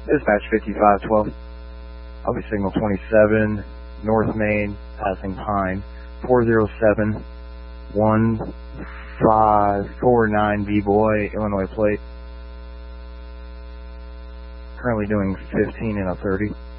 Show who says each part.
Speaker 1: Dispatch 5512. I'll be signal 27, North Main, passing Pine, 407-1549 B-Boy, Illinois plate. Currently doing 15 and a 30.